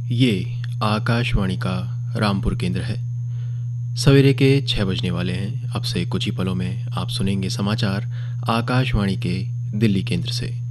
ये आकाशवाणी का रामपुर केंद्र है। सवेरे के 6 बजने वाले हैं। अब से कुछ ही पलों में आप सुनेंगे समाचार आकाशवाणी के दिल्ली केंद्र से।